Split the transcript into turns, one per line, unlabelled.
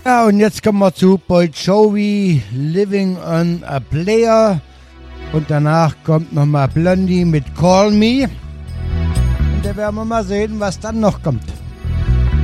Ja, und jetzt kommen wir zu Bon Jovi, Living on a Player. Und danach kommt nochmal Blondie mit Call Me. Und da werden wir mal sehen, was dann noch kommt.